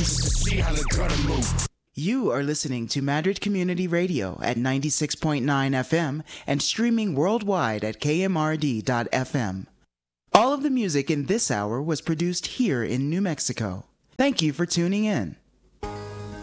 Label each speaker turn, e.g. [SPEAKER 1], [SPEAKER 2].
[SPEAKER 1] just to see how the gutter move.
[SPEAKER 2] You are listening to Madrid Community Radio at 96.9 FM and streaming worldwide at kmrd.fm. All of the music in this hour was produced here in New Mexico. Thank you for tuning in.